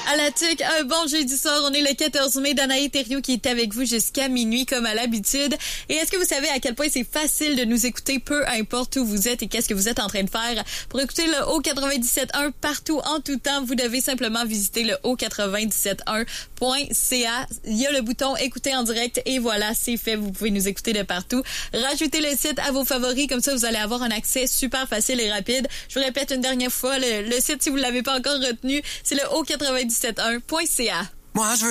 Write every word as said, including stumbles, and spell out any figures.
À la tuque, un bon jeudi soir, on est le quatorze mai, Danae Thériault qui est avec vous jusqu'à minuit comme à l'habitude. Et est-ce que vous savez à quel point c'est facile de nous écouter peu importe où vous êtes et qu'est-ce que vous êtes en train de faire? Pour écouter le haut quatre-vingt-dix-sept point un partout en tout temps, vous devez simplement visiter le haut quatre-vingt-dix-sept point un point c a. Il y a le bouton écouter en direct et voilà, c'est fait. Vous pouvez nous écouter de partout. Rajoutez le site à vos favoris, comme ça vous allez avoir un accès super facile et rapide. Je vous répète une dernière fois, le, le site, si vous ne l'avez pas encore retenu, c'est le haut quatre-vingt-dix-sept point un point c a. Moi, je veux